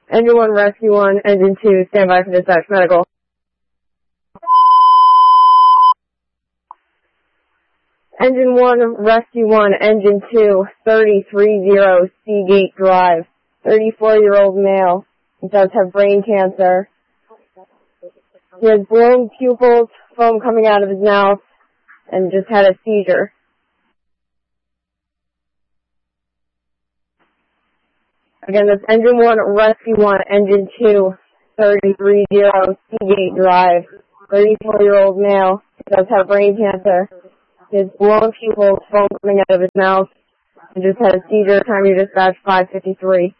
Engine 1, Rescue 1, Engine 2, stand by for dispatch medical. Engine 1, Rescue 1, Engine 2, 3030 Seagate Drive. 34-year-old male. He does have brain cancer. He has blown pupils, foam coming out of his mouth, and just had a seizure. Again, that's Engine 1, Rescue 1, Engine 2, 3030 Seagate Drive. 34-year-old male. He does have brain cancer. He has blown pupils, foam coming out of his mouth, and just had a seizure. Time of dispatch 5:53.